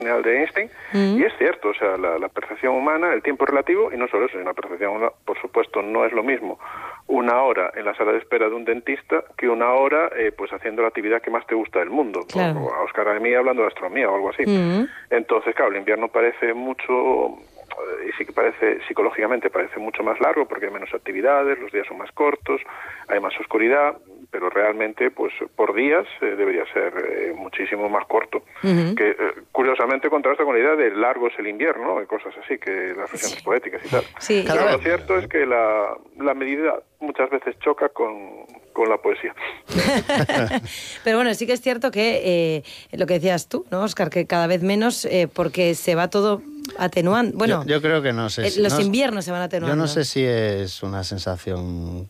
de Einstein, y es cierto, o sea, la percepción humana, el tiempo relativo, y no solo eso, sino la percepción humana, por supuesto, no es lo mismo una hora en la sala de espera de un dentista que una hora pues haciendo la actividad que más te gusta del mundo, claro. o a Oscar y a mí hablando de astronomía o algo así. Entonces, claro, el invierno parece mucho, y sí que parece, psicológicamente parece mucho más largo porque hay menos actividades, los días son más cortos, hay más oscuridad, pero realmente, pues por días debería ser muchísimo más corto, que curiosamente contrasta con la idea de largo es el invierno y cosas así, que las versiones poéticas y tal. Sí. Pero lo cierto es que la medida muchas veces choca con la poesía. Pero bueno, sí que es cierto que lo que decías tú, ¿no, Óscar? Que cada vez menos, porque se va todo atenuando. Bueno, yo creo que no sé. Los inviernos se van atenuando. Yo no sé si es una sensación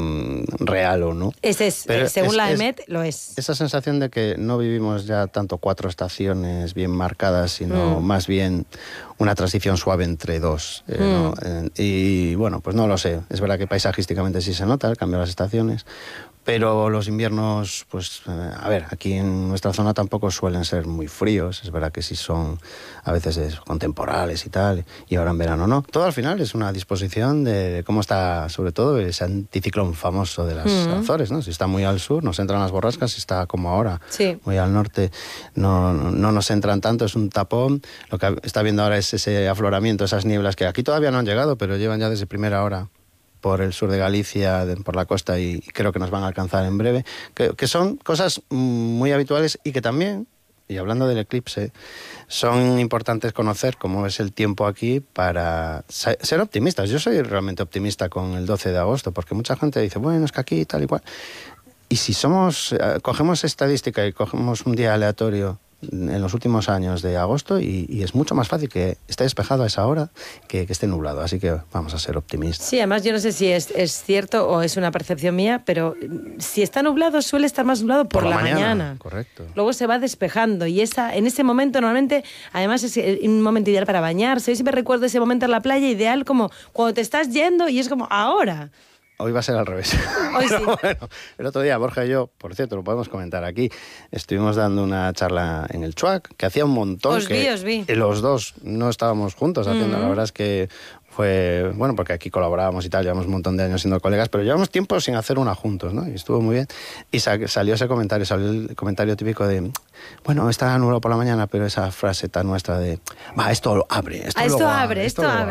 real o no. Según la EMET, lo es. Esa sensación de que no vivimos ya tanto 4 estaciones bien marcadas, sino más bien una transición suave entre 2. ¿no? Y bueno, pues no lo sé. Es verdad que paisajísticamente sí se nota el cambio de las estaciones, pero los inviernos, pues, a ver, aquí en nuestra zona tampoco suelen ser muy fríos. Es verdad que sí son a veces con temporales y tal, y ahora en verano no. Todo al final es una disposición de cómo está, sobre todo, ese anticiclón famoso de las Azores, ¿no? Si está muy al sur, nos entran las borrascas, si está como ahora, muy al norte, no nos entran tanto, es un tapón. Lo que está viendo ahora es ese afloramiento, esas nieblas que aquí todavía no han llegado, pero llevan ya desde primera hora por el sur de Galicia, por la costa, y creo que nos van a alcanzar en breve, que son cosas muy habituales y que también, y hablando del eclipse, son importantes conocer cómo es el tiempo aquí para ser optimistas. Yo soy realmente optimista con el 12 de agosto, porque mucha gente dice, bueno, es que aquí tal y cual. Y si cogemos estadística y cogemos un día aleatorio en los últimos años de agosto y es mucho más fácil que esté despejado a esa hora que esté nublado, así que vamos a ser optimistas. Sí, además yo no sé si es cierto o es una percepción mía, pero si está nublado suele estar más nublado por la mañana. Correcto. Luego se va despejando y en ese momento normalmente, además es un momento ideal para bañarse. Yo siempre recuerdo ese momento en la playa ideal como cuando te estás yendo y es como ahora. Hoy va a ser al revés. Hoy sí. Bueno, el otro día Borja y yo, por cierto, lo podemos comentar aquí, estuvimos dando una charla en el Chuac, que hacía un montón Os vi. Los dos no estábamos juntos haciendo. La verdad es que fue, bueno, porque aquí colaborábamos y tal, llevamos un montón de años siendo colegas, pero llevamos tiempo sin hacer una juntos, ¿no? Y estuvo muy bien. Y salió el comentario típico de, bueno, está nublado por la mañana, pero esa frase tan nuestra de, esto abre, esto abre.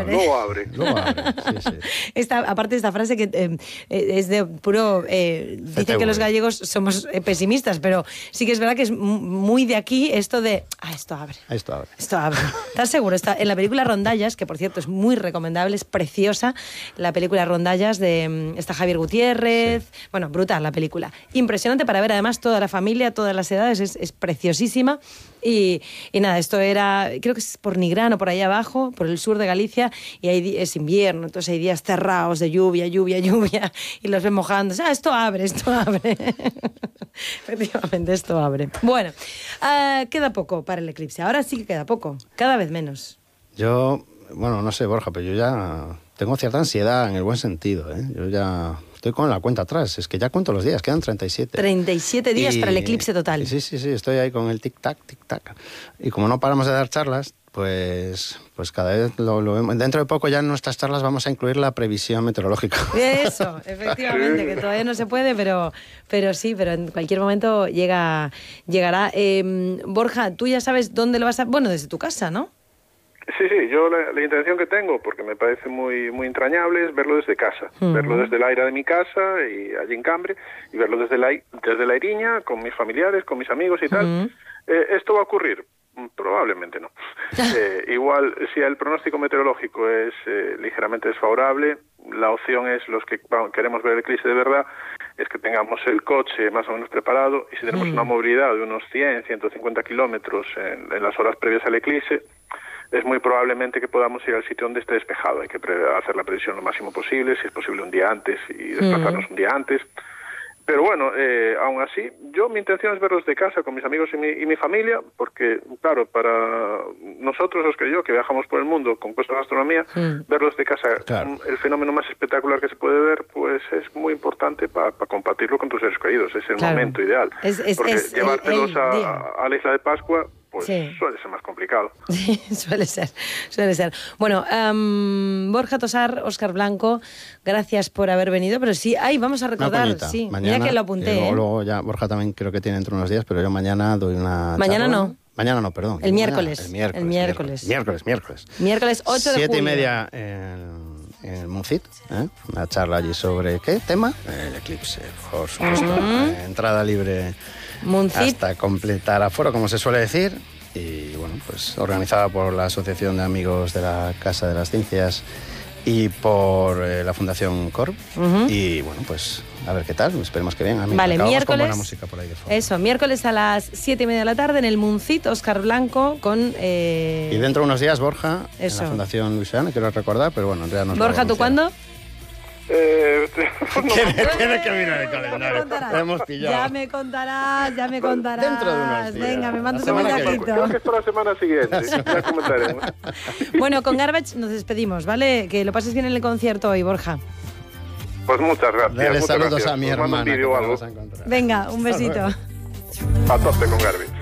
Luego abre. Sí. Aparte de esta frase que es de puro... dicen que los gallegos somos pesimistas, pero sí que es verdad que es muy de aquí esto de, esto abre. Esto abre. ¿Estás seguro? Está en la película Rondallas, que por cierto es muy recomendable, es preciosa, la película Rondallas está Javier Gutiérrez, bueno, brutal la película, impresionante para ver además toda la familia, todas las edades, es preciosísima. Y nada, esto era, creo que es por Nigrán o por ahí abajo, por el sur de Galicia, y ahí es invierno, entonces hay días cerrados de lluvia, y los ven mojando. Esto abre. Efectivamente, esto abre. Bueno, queda poco para el eclipse, ahora sí que queda poco, cada vez menos. Bueno, no sé, Borja, pero yo ya tengo cierta ansiedad en el buen sentido, ¿eh? Yo ya estoy con la cuenta atrás, es que ya cuento los días, quedan 37. 37 días para el eclipse total. Sí, estoy ahí con el tic-tac. Y como no paramos de dar charlas, pues cada vez lo vemos. Dentro de poco ya en nuestras charlas vamos a incluir la previsión meteorológica. Eso, efectivamente, que todavía no se puede, pero en cualquier momento llegará. Borja, tú ya sabes dónde lo vas a... Bueno, desde tu casa, ¿no? Sí, yo la intención que tengo, porque me parece muy muy entrañable, es verlo desde casa, verlo desde el aire de mi casa y allí en Cambre, y verlo desde la Iriña, con mis familiares, con mis amigos y tal. ¿Esto va a ocurrir? Probablemente no. Igual, si el pronóstico meteorológico es ligeramente desfavorable, la opción es, los que queremos ver el eclipse de verdad, es que tengamos el coche más o menos preparado, y si tenemos una movilidad de unos 100-150 kilómetros en las horas previas al eclipse, es muy probablemente que podamos ir al sitio donde esté despejado. Hay que hacer la previsión lo máximo posible, si es posible un día antes y desplazarnos un día antes. Pero bueno, aún así, mi intención es verlos de casa con mis amigos y mi familia, porque, claro, para nosotros, los que viajamos por el mundo con cosas de astronomía, verlos de casa, claro, el fenómeno más espectacular que se puede ver, pues es muy importante para compartirlo con tus seres queridos. Es el momento ideal. Porque llevártelos a la isla de Pascua, pues suele ser más complicado. Sí, suele ser. Bueno, Borja Tosar, Óscar Blanco, gracias por haber venido, pero sí, vamos a recordar, sí, mañana, mira que lo apunté. Luego ya Borja también creo que tiene dentro de unos días, pero yo mañana doy una Mañana charla. no. Mañana no, perdón. El miércoles. Miércoles 8 de julio. 7:30 en el Muncit, una charla allí sobre ¿qué tema? El eclipse, por supuesto. Entrada libre Muncit. hasta completar aforo, como se suele decir. Y bueno, pues organizada por la Asociación de Amigos de la Casa de las Ciencias y por la Fundación Corp. Y bueno, pues a ver qué tal, esperemos que bien. Vale, miércoles, con buena música por ahí de fondo. Eso, miércoles a las 7:30 de la tarde en el Muncit, Óscar Blanco con... Y dentro de unos días, Borja, en la Fundación Luisiana, quiero recordar, pero bueno, en realidad no. Borja, ¿tú cuándo? Tienes que mirar el calendario. Hemos pillado. Ya me contarás. Dentro de unos días. Venga, me mandas un mensajito. Creo que es para la semana siguiente. Ya comentaremos. Bueno, con Garbage nos despedimos, ¿vale? Que lo pases bien en el concierto hoy, Borja. Pues muchas gracias. Dale saludos a mi Os mando hermana. un vídeo o algo. Venga, un besito. A tope con Garbage.